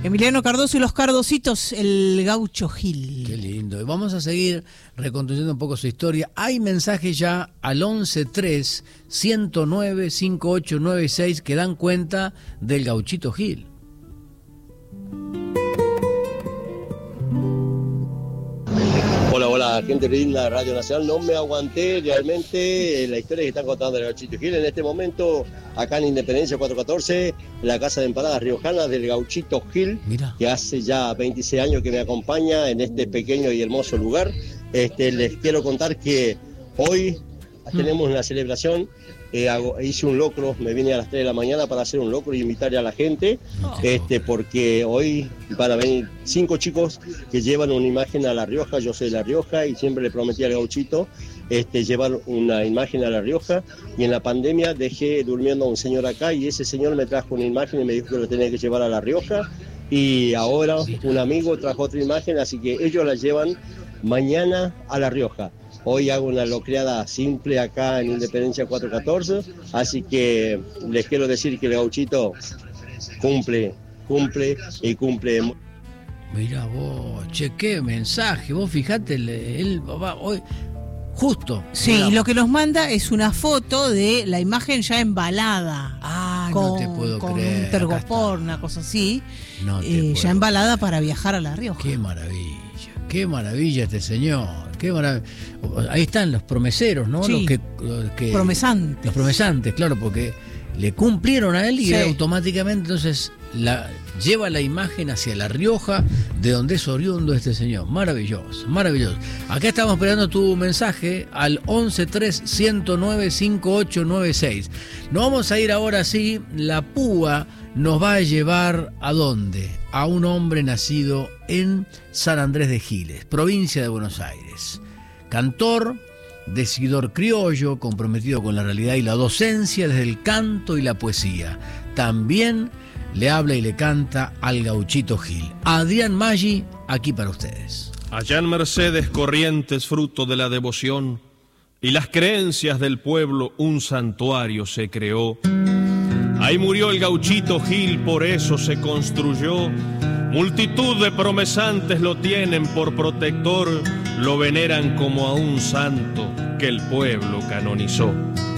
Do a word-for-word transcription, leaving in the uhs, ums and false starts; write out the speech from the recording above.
Emiliano Cardoso y los Cardositos, el Gaucho Gil. Qué lindo. Y vamos a seguir reconstruyendo un poco su historia. Hay mensajes ya al once tres, ciento nueve, cincuenta y ocho noventa y seis que dan cuenta del Gauchito Gil. Hola, hola, gente linda de Radio Nacional. No me aguanté realmente la historia que están contando del Gauchito Gil. En este momento, acá en Independencia cuatrocientos catorce, en la Casa de Empanadas Riojanas del Gauchito Gil, Mira. que hace ya veintiséis años que me acompaña en este pequeño y hermoso lugar. Este, les quiero contar que hoy mm. tenemos una celebración. Eh, hago, hice un locro, me vine a las tres de la mañana para hacer un locro y invitarle a la gente, oh. este, porque hoy van a venir cinco chicos que llevan una imagen a La Rioja. Yo soy de La Rioja y siempre le prometí al Gauchito este, llevar una imagen a La Rioja, y en la pandemia dejé durmiendo a un señor acá y ese señor me trajo una imagen y me dijo que lo tenía que llevar a La Rioja, y ahora un amigo trajo otra imagen, así que ellos la llevan mañana a La Rioja. Hoy hago una locreada simple acá en Independencia cuatrocientos catorce, así que les quiero decir que el Gauchito cumple, cumple y cumple. Mira vos, che, qué mensaje, vos fijate, él va hoy, justo. Sí, y lo que nos manda es una foto de la imagen ya embalada. Ah, con, no te puedo con creer. un tergopor, una cosa así, no te eh, puedo ya embalada para viajar a La Rioja. Qué maravilla, qué maravilla este señor. Qué maravilla. Ahí están los promeseros, ¿no? Sí, los que, los que promesantes. Los promesantes, claro, porque le cumplieron a él y sí. él automáticamente entonces la, lleva la imagen hacia La Rioja, de donde es oriundo este señor. Maravilloso, maravilloso. Acá estamos esperando tu mensaje al once tres, ciento nueve, cincuenta y ocho noventa y seis. Nos vamos a ir ahora sí, la púa nos va a llevar ¿a dónde? A un hombre nacido en San Andrés de Giles, provincia de Buenos Aires. Cantor, decidor criollo, comprometido con la realidad y la docencia desde el canto y la poesía. También le habla y le canta al Gauchito Gil. Adrián Maggi, aquí para ustedes. Allá en Mercedes, Corrientes, fruto de la devoción y las creencias del pueblo, un santuario se creó. Ahí murió el Gauchito Gil, por eso se construyó. Multitud de promesantes lo tienen por protector, lo veneran como a un santo que el pueblo canonizó.